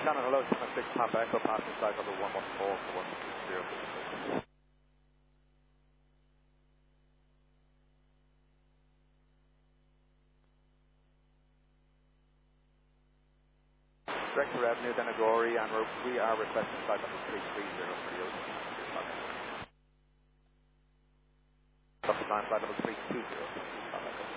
Shannon, hello, Shannon 6, Papa Echo, passing side number 114 to 160. Direct to Revenue, Denagori, and we are requesting side number 330 for you. Up to time, side number 320.